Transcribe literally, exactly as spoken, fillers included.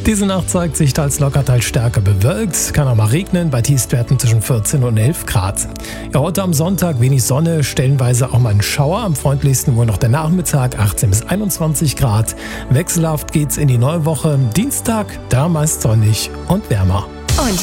Diese Nacht zeigt sich teils locker, teils stärker bewölkt. Kann auch mal regnen, bei Tiefstwerten zwischen vierzehn und elf Grad. Ja, heute am Sonntag wenig Sonne, stellenweise auch mal ein Schauer. Am freundlichsten wohl noch der Nachmittag, achtzehn bis einundzwanzig Grad. Wechselhaft geht's in die neue Woche. Dienstag, da meist sonnig und wärmer. Und